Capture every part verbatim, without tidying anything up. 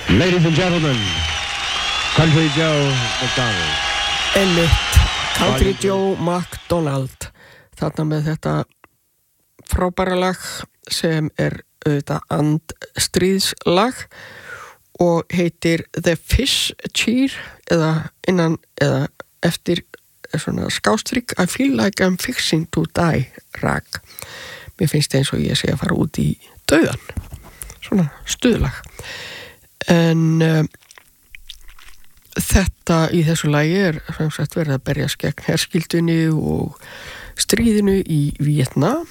Ladies and gentlemen, Country Joe McDonald. Einmitt, Country Joe McDonald. Þarna með þetta frábæra lag sem er auðvitað andstríðslag og heitir The Fish Cheer eða innan eða eftir svona skástrík I feel like I'm fixing to die rag. Mér finnst eins og ég sé að fara út í dauðan. Svona stuðlag. En uh, þetta í þessu lagi er sem sagt verið að berjast gegn herskildunni og stríðinu í Víetnam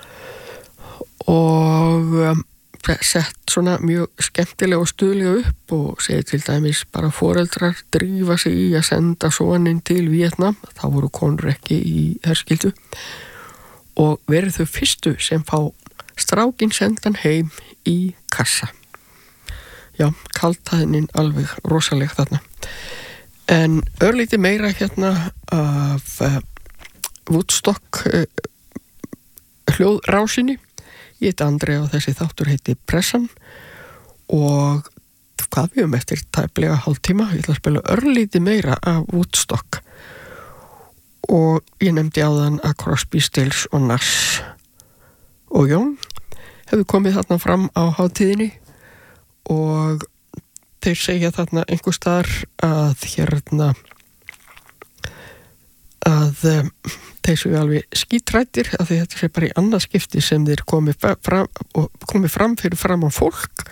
og um, sett svona mjög skemmtilega og stuðlega upp og segir til dæmis bara foreldrar drífa sig í að senda soninn til Víetnam, þá voru konur ekki í herskildu og verið þau fyrstu sem fá strákinn sendan heim í kassa. Já, kaltaðinin alveg rosaleg þarna. En örlítið meira hérna af uh, Woodstock uh, hljóðrásinni. Ég heiti Andri og þessi þáttur heiti Pressan og hvað við um eftir tæplega hálftíma. Ég ætla að spila örlítið meira af Woodstock og ég nefndi áðan að Crosby, Stills og Nash og Young hefðu komið þarna fram á hátíðinni og þeir segja þarna einhver staðar að hérna að um, þeir séu alveg skítrættir að þetta sé bara í annað skipti sem þeir komið fram, og komið fram fyrir fram á fólk